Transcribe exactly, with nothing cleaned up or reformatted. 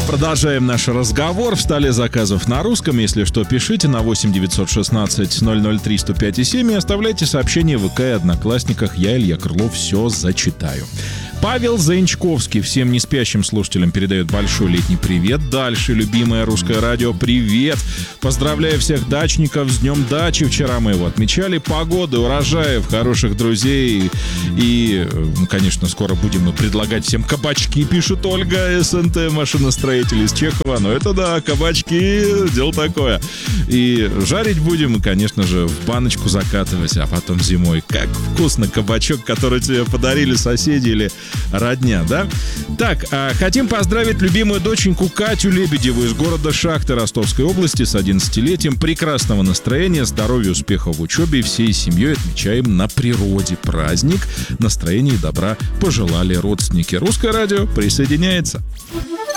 Продолжаем наш разговор в столе заказов на русском. Если что, пишите на восемь девятьсот шестнадцать ноль ноль три сто пять и семь и оставляйте сообщения в ВК и Одноклассниках. Я, Илья Крылов, все зачитаю. Павел Заинчковский всем неспящим слушателям передает большой летний привет. Дальше, любимое русское радио, привет. Поздравляю всех дачников с днем дачи. Вчера мы его отмечали. Погоды, урожаев, хороших друзей. И, конечно, скоро будем мы предлагать всем кабачки, пишет Ольга, СНТ, машиностроитель из Чехова. Но это да, кабачки, дело такое. И жарить будем, конечно же, в баночку закатывать, а потом зимой. Как вкусно кабачок, который тебе подарили соседи или родня, да? Так, а, хотим поздравить любимую доченьку Катю Лебедеву из города Шахты Ростовской области с одиннадцатилетием. Прекрасного настроения, здоровья, успехов в учебе. Всей семьей отмечаем на природе праздник. Настроения и добра пожелали родственники. Русское радио присоединяется.